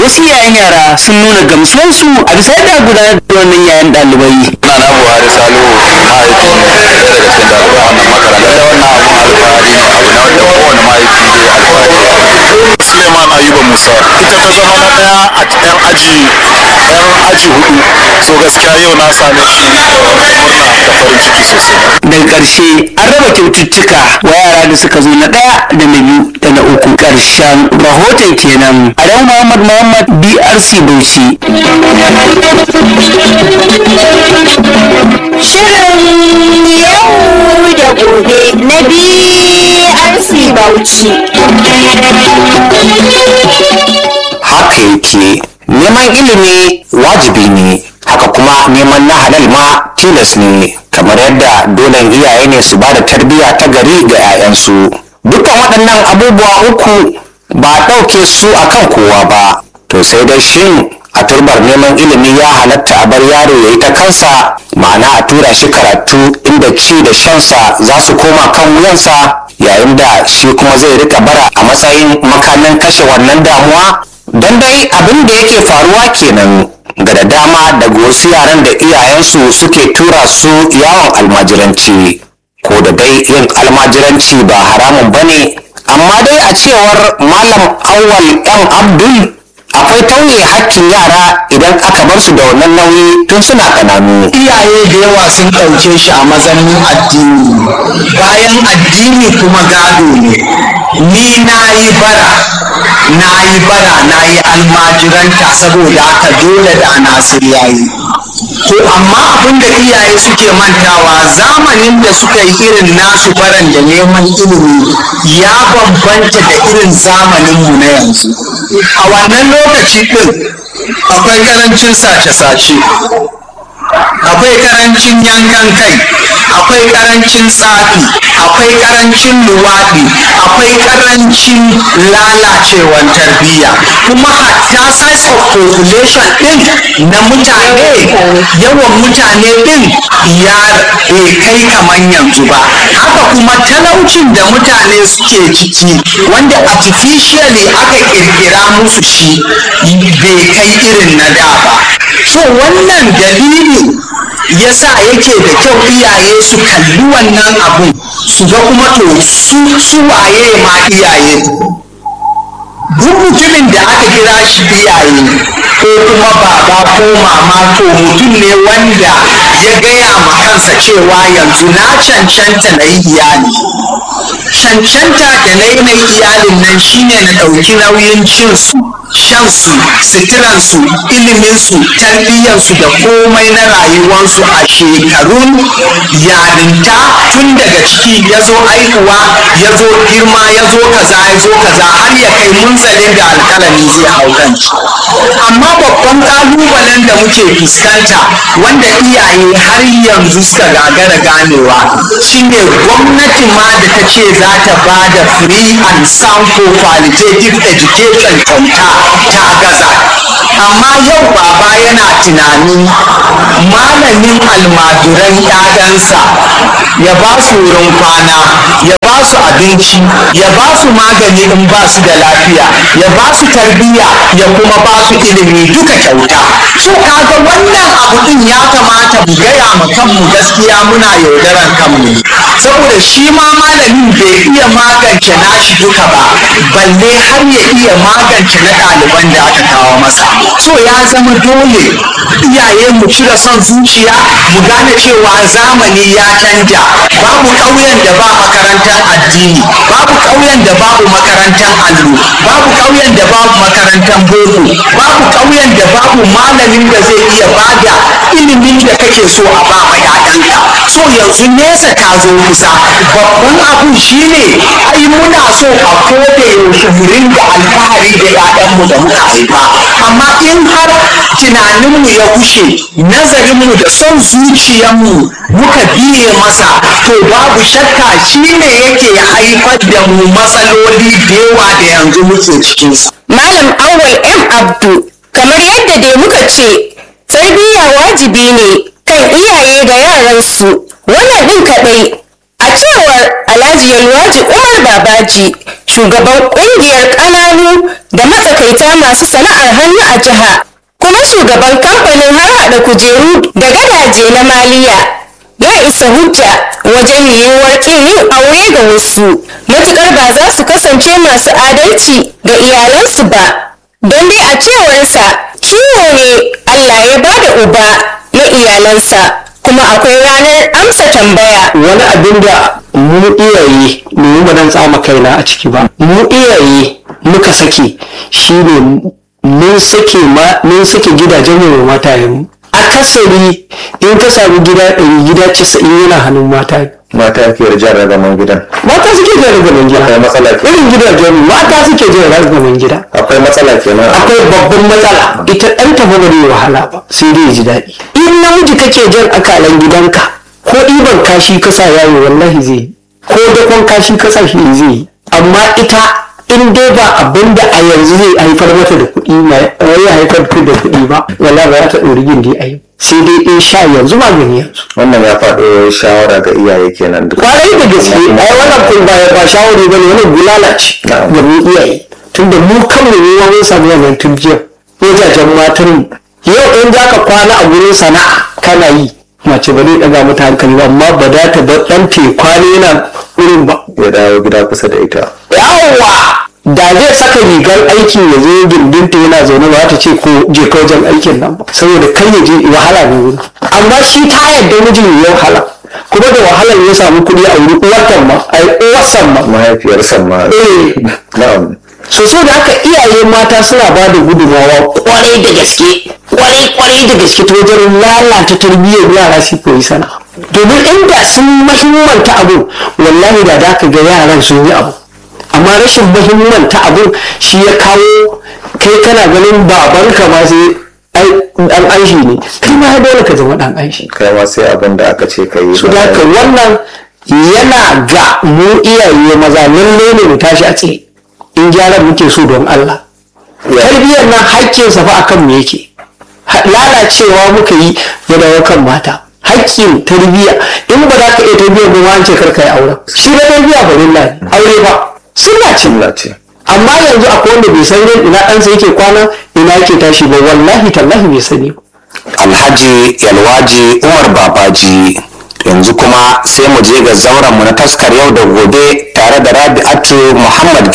wasu iyayen yara sun nuna gamsuwarsu a bisa yadda gudanar da wannan yayan ɗalibai. Sunana Buhari Salihu, mahaifin ɗaya daga cikin ɗaliban wannan makaranta. Da wannan abun alfahari ne, abu na wanda kowane mahaifi zai alfahari. Suleiman Ayuba Musa, ita ta zama na ɗaya a ɗan aji hudu. So gaskiya yau na same shi murna da farin ciki sosai. Daga ƙarshe an raba kyaututtuka wa yara da suka zo na ɗaya da na biyu da na uku. Ƙarshen rahoton kenan. Adamu Muhammad BRC Bauchi. Shirin yau da gobe na BRC Bauchi. Haka yake, neman ilimi wajibi ne, haka kuma neman na halal ma tilas ne, kamar yadda dole iyaye ne su ba da tarbiyya ta gari ga 'ya'yansu. Dukkan waɗannan abubuwa uku ba ɗauke su akan kowa ba, to sai dai shin a turbar neman ilimi ya halatta a bar yaro ya yi ta kansa, ma'ana a tura shi karatu inda ci da shansa za su koma kan wuyansa, yayin da shi kuma zai rika bara a matsayin makamin kashe wannan damuwa? Don dai abin da yake faruwa kenan ga da dama daga wasu yaran da iyayensu suke tura su yawon almajiranci. Ko da dai yin almajiranci ba haramun bane, amma dai a cewar Malam Awwal M Abdul, akwai tauye hakkin yara idan aka bar su da wannan nauyi tun suna ƙananu. Iyaye da yawa sun ɗauke shi a matsayin addini, bayan addini kuma gado ne. Ni na yi bara na yi almajiranta, saboda haka dole da na sai yayi. To amma abin da iyaye suke mantawa, zamanin da suka yi irin nasu baran da neman ilimi ya bambanta da irin zamaninmu na yanzu. A wannan lokaci ɗin akwai karancin sace-sace, akwai karancin yankan kai, akwai karancin tsafi, akwai karancin luwaɗi, akwai karancin lalacewar tarbiyya, kuma hatta size of population ɗin na mutane, yawan mutane ɗin ya kai kamar yanzu ba. Haka kuma talaucin da mutane suke ciki, wanda artificially aka kirkira musu shi, bai kai irin na da ba. So wannan dalili yasa yake da kyau iyaye su kalli wannan abun, su ga kuma to su waye ma iyaye. Duk mutumin da aka kira shi iyaye ko kuma baba ko mama, to mutum ne wanda ya gaya ma kansa cewa yanzu na cancanta na yi iyali. Cancanta da na yi iyalin nan shine na ɗauki nauyin cinsu, shansu, suturansu, iliminsu, tarbiyyansu da komai na rayuwarsu a shekarun yarinta, tun daga ciki ya zo aihuwa, ya zo girma, ya zo kaza har ya kai munzalin da alkalami zai hau kanci. Amma babban kalubalen da muke fuskanta, wanda iyaye har yanzu suka gagara ganewa, shine gwamnati ma da ta ce za ta ba da free and sound qualitative education kyauta ta gaza. Amma yau baba yana tunanin malamin almajiran 'ya'yansa ya ba su wurin kwana, ya ba su abinci, ya ba su magani in ba su da lafiya, ya ba su tarbiyya, ya kuma ba su ilimi duka kyauta. So kaga wannan abu din ya kamata mu gaya ma kanmu gaskiya, muna yaudaran kanmu, saboda shi ma malamin bai iya magance nashi duka ba, balle har ya iya magance na ɗaliban da aka kawo masa. So ya zama dole iyaye mu cire son zuciya, mu gane cewa zamani ya canja. Babu ƙauyen da ba makarantar addini, babu ƙauyen da babu makarantar allo, babu ƙauyen da babu makarantar boko, babu ƙauyen da babu malamin da zai iya bada ilimin da kake so a ba ma 'ya'yanka. So yanzu nesa ta zo kusa. Babban abu shine ai muna so a koda yaushe mu ringa alfahari da 'ya'yanmu da muka haifa, amma in har tunaninmu ya kushe, nazarinmu da son zuciyarmu muka biye masa, to babu shakka shine yake haifar da mu matsaloli da yawa da yanzu muke cikinsa. Malam Awwal M Abdu, kamar yadda dai muka ce, tarbiyya wajibi ne kan iyaye da yaransu. Wannan ɗin kaɗai, a cewar Alhaji Yalwaji Umar Babaji, shugaban ƙungiyar ƙananu da matsakaitan matsakaita masu sana'ar hannu a jiha, kuma shugaban kamfanin harhaɗa kujeru da gadaje na Maliya ya isa hujja wajen yiwuwar ƙin yin aure ga wasu matuƙar ba za su kasance masu adalci ga iyalansu ba, don dai a cewarsa kiwo ne Allah ya ba da uba na iyalansa, kuma akwai ranar amsa tambaya. wani abin da mu iyaye mu ba dan tsama kaina a ciki ba, mu iyaye muka sake shine mun sake gidajen mu matayen. Akasari in ka samu gida 90 yana hannun mata. mata ke jan ragaman gidan. Mata suke jan ragaman gida. Akwai matsala ke. Irin gidajen mata suke jan ragaman gida. Akwai matsala kenan. Akwai babban matsala. Ita ɗan ta ba zai wahala ba sai dai ji daɗi. In namiji kake jan akalan gidanka ko ɗiban kashi kasa yayi wallahi zai yi. Ko dakon kashi kasa shi zai yi. Amma ita in dai ba abin da a yanzu zai haifar mata da kuɗi mai haifar da kuɗi ba wallahi ba za ta ɗori gindi a yi. Sai dai in sha yanzu magani yanzu. Wannan ya faɗo shawara ga iyaye kenan duk. Kwarai da gaske ai wannan kun ba shawari bane, wannan bulala ce ga mu iyaye. Tunda mu kanmu ne mun samu wannan tujiyar wajajen matan yau in za ka kwana a gurin sana'a kana yi mace ba zai ɗaga mata hankali ba, amma ba za ta bar ɗan kwana yana wurin ba. Ya dawo gida kusa da ita. Yawwa da zai saka rigar aiki ya zo gindinta yana zaune ba ta ce ko je ka wajen aikin nan ba, saboda kai ya je wahala ne wuri. Amma shi ta yadda mijin ya wahala kuma da wahalar ya samu kuɗi a wuri uwartan ma uwarsan ma Mahaifiyarsa ma. Na'am. so da haka iyaye mata suna ba da gudunmawa kwarai da gaske ta wajen lalata tarbiyyar yara su koyi sana'a. Domin inda sun mahimmanta abu wallahi da ka ga yaran sun yi abu, amma rashin mahimmanta abu shi ya kawo kai kana ganin babanka ma sai dan aishi ne, kai ma dole ka zama dan aishi. Kai ma sai abin da aka ce ka yi. So da haka wannan yana ga mu iyaye maza lalle ne mu tashi a tsaye in gyaran muke so don Allah. Tarbiyyar nan haƙƙinsa fa akan mu yake. Lalacewa muka yi ya dawo kan mata. Haƙƙin tarbiyya in ba za ka iya tarbiyyar ba ma ce karka yi auren. Shi na tarbiyya ba lillahi aure ba sunna ce. Amma yanzu akwai wanda bai san ina ɗansa yake kwana ina yake tashi ba, wallahi tallahi bai sani ba. Alhaji Yalwaji Umar Babaji. Yanzu kuma sai mu je ga zauren mu na taskar yau da gobe tare da Rabi'atu Muhammad